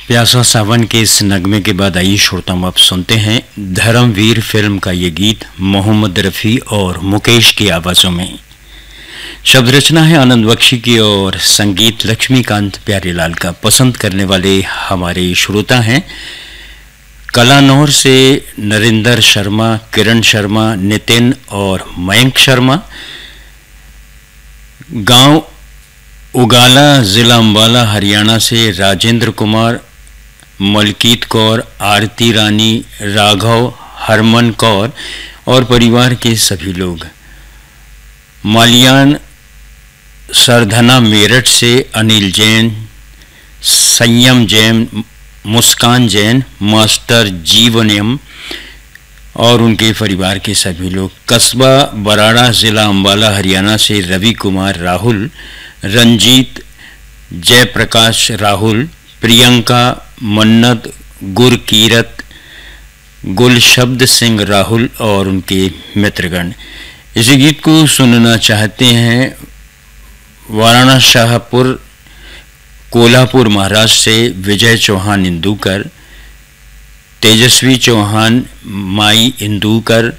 प्यासा सावन के इस नगमे के बाद आइए श्रोताओं आप सुनते हैं धर्मवीर फिल्म का ये गीत मोहम्मद रफ़ी और मुकेश की आवाज़ों में। शब्द रचना है आनंद बख्शी की और संगीत लक्ष्मीकांत प्यारेलाल का। पसंद करने वाले हमारे श्रोता हैं कलानौर से नरेंद्र शर्मा, किरण शर्मा, नितिन और मयंक शर्मा। गांव उगाला, जिला अम्बाला, हरियाणा से राजेंद्र कुमार, मलकीत कौर, आरती रानी, राघव, हरमन कौर और परिवार के सभी लोग। मालियान सरधना मेरठ से अनिल जैन, संयम जैन, मुस्कान जैन, मास्टर जीवनयम और उनके परिवार के सभी लोग। कस्बा बराड़ा, जिला अम्बाला, हरियाणा से रवि कुमार, राहुल, रंजीत, जयप्रकाश, राहुल, प्रियंका, मन्नत, गुरकीरत, गुलशब्द सिंह, राहुल और उनके मित्रगण। इस गीत को सुनना चाहते हैं वाराणसी शाहपुर, कोल्हापुर, महाराष्ट्र से विजय चौहान इंदूकर, तेजस्वी चौहान, माई इंदूकर,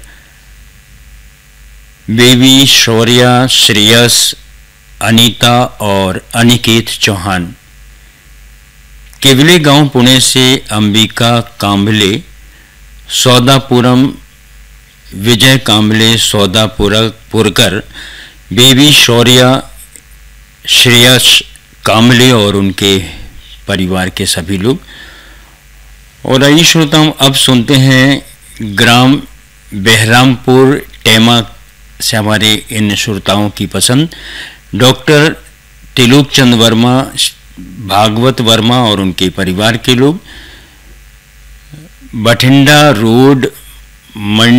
बेबी शौर्या, श्रेयस, अनीता और अनिकेत चौहान। केवले गांव पुणे से अंबिका कांबले, सौदापुरम विजय कांबले, सौदापुरकर, बेबी शौर्या, श्रेयस कांबले और उनके परिवार के सभी लोग। और आइए श्रोताओं अब सुनते हैं ग्राम बहरामपुर टेमा से हमारे इन श्रोताओं की पसंद। डॉक्टर तिलोक चंद वर्मा, भागवत वर्मा और उनके परिवार के लोग। बठिंडा रोड